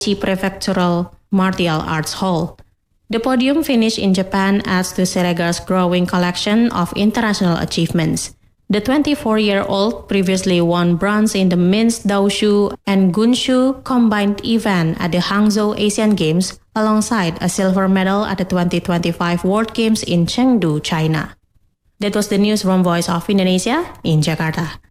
Prefectural Martial Arts Hall. The podium finish in Japan adds to Serega's growing collection of international achievements. The 24-year-old previously won bronze in the men's Daoshu and Gunshu combined event at the Hangzhou Asian Games, alongside a silver medal at the 2025 World Games in Chengdu, China. That was the news from Voice of Indonesia in Jakarta.